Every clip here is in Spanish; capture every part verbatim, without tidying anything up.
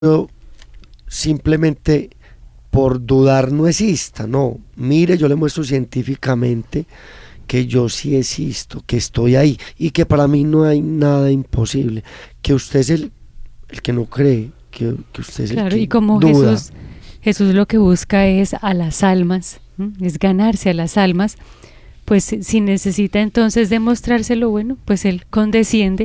yo simplemente por dudar no exista, no. Mire, yo le muestro científicamente que yo sí existo, que estoy ahí y que para mí no hay nada imposible, que usted es el, el que no cree, que, que usted es el Claro, y que como duda. Jesús, Jesús lo que busca es a las almas, ¿m? Es ganarse a las almas, pues si si necesita entonces demostrárselo, bueno, pues Él condesciende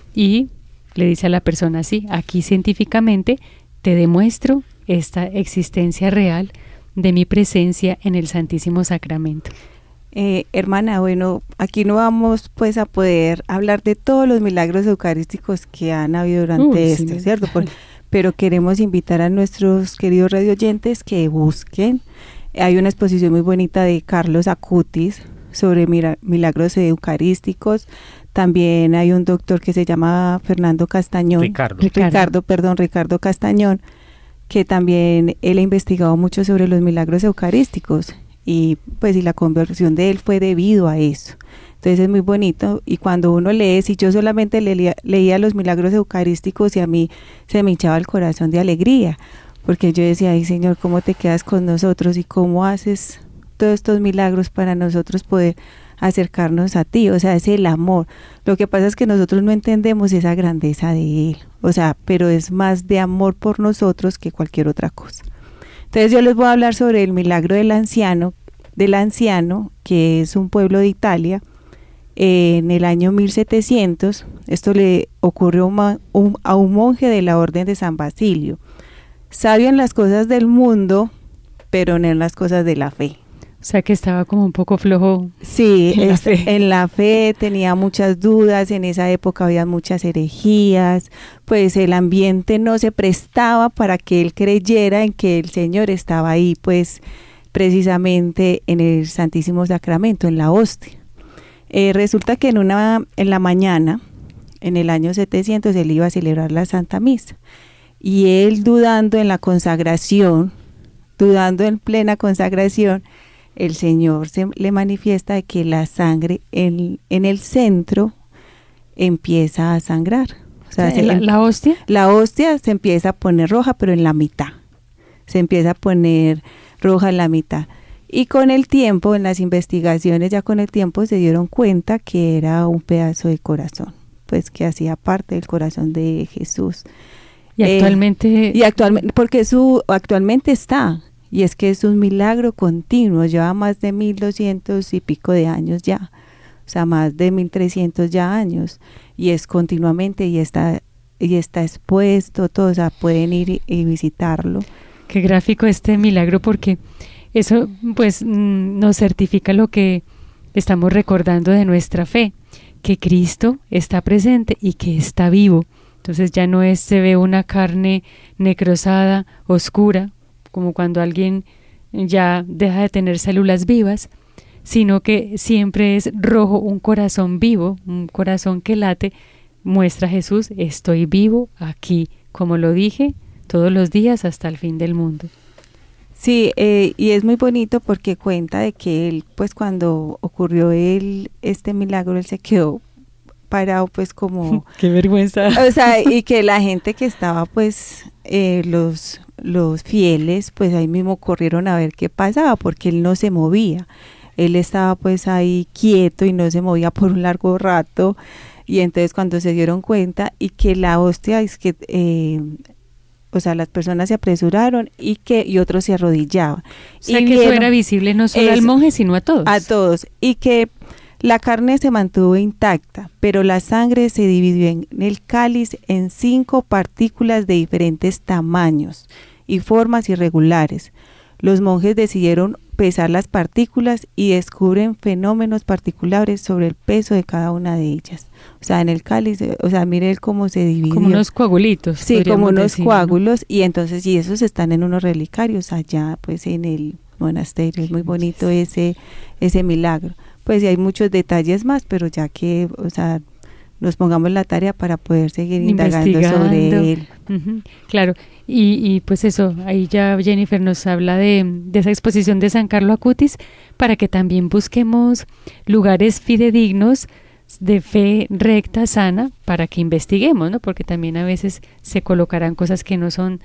y le dice a la persona, sí, aquí científicamente te demuestro esta existencia real de mi presencia en el Santísimo Sacramento. Eh, hermana, bueno, aquí no vamos pues a poder hablar de todos los milagros eucarísticos que han habido durante Uy, sí, este, me- ¿cierto? Por- pero queremos invitar a nuestros queridos radioyentes que busquen. Hay una exposición muy bonita de Carlos Acutis sobre mira- milagros eucarísticos. También hay un doctor que se llama Fernando Castañón. Ricardo. Ricardo. Ricardo, perdón, Ricardo Castañón, que también él ha investigado mucho sobre los milagros eucarísticos y pues y la conversión de él fue debido a eso. Entonces es muy bonito y cuando uno lee, si yo solamente leía, leía los milagros eucarísticos y a mí se me hinchaba el corazón de alegría, porque yo decía, ay Señor, ¿cómo te quedas con nosotros y cómo haces todos estos milagros para nosotros poder acercarnos a ti? O sea, es el amor. Lo que pasa es que nosotros no entendemos esa grandeza de Él, o sea, pero es más de amor por nosotros que cualquier otra cosa. Entonces yo les voy a hablar sobre el milagro del anciano, del anciano, que es un pueblo de Italia, eh, en el año mil setecientos. Esto le ocurrió a un ma- un- a un monje de la Orden de San Basilio, sabio en las cosas del mundo, pero no en las cosas de la fe. O sea que estaba como un poco flojo. Sí, En la es- fe. en la fe tenía muchas dudas, en esa época había muchas herejías, pues el ambiente no se prestaba para que él creyera en que el Señor estaba ahí, pues precisamente en el Santísimo Sacramento, en la hostia. Eh, resulta que en una, en la mañana, en el año setecientos, él iba a celebrar la Santa Misa, y él dudando en la consagración, dudando en plena consagración, el Señor se le manifiesta de que la sangre en, en el centro empieza a sangrar. O sea, se- la, la hostia. la hostia se empieza a poner roja, pero en la mitad. Se empieza a poner roja en la mitad. Y con el tiempo, en las investigaciones, ya con el tiempo se dieron cuenta que era un pedazo de corazón, pues que hacía parte del corazón de Jesús. Y Eh, actualmente, Y actualmente, porque su actualmente está, y es que es un milagro continuo, lleva más de mil doscientos y pico de años ya, o sea, más de mil trescientos ya años, y es continuamente, y está, y está expuesto, todo, o sea, pueden ir y, y visitarlo. qué gráfico este milagro, porque eso pues mm, nos certifica lo que estamos recordando de nuestra fe, que Cristo está presente y que está vivo. Entonces ya no es, se ve una carne necrosada, oscura, como cuando alguien ya deja de tener células vivas, sino que siempre es rojo, un corazón vivo, un corazón que late, muestra a Jesús, estoy vivo aquí, como lo dije, todos los días hasta el fin del mundo. Sí, eh, y es muy bonito porque cuenta de que él, pues cuando ocurrió él, este milagro, él se quedó parado, pues como... Qué vergüenza. O sea, y que la gente que estaba, pues, eh, los, los fieles, pues ahí mismo corrieron a ver qué pasaba, porque él no se movía. Él estaba pues ahí quieto y no se movía por un largo rato. Y entonces cuando se dieron cuenta y que la hostia es que, eh, o sea, las personas se apresuraron y que y otros se arrodillaban. O sea y que eso vieron era visible no solo al eso, monje, sino a todos. a todos, y que la carne se mantuvo intacta, pero la sangre se dividió en el cáliz en cinco partículas de diferentes tamaños y formas irregulares. Los monjes decidieron pesar las partículas y descubren fenómenos particulares sobre el peso de cada una de ellas. O sea, en el cáliz, o sea, mire él cómo se dividió. Como unos coagulitos. Sí, como podríamos unos decir, ¿no? coágulos, y entonces, y esos están en unos relicarios allá, pues en el monasterio. Es muy bonito ese, ese milagro. Pues y hay muchos detalles más, pero ya que, o sea, nos pongamos la tarea para poder seguir indagando Investigando. sobre él. Ujú, claro, y, y pues eso, ahí ya Jennifer nos habla de, de esa exposición de San Carlo Acutis, para que también busquemos lugares fidedignos de fe recta, sana, para que investiguemos, ¿no? Porque también a veces se colocarán cosas que no son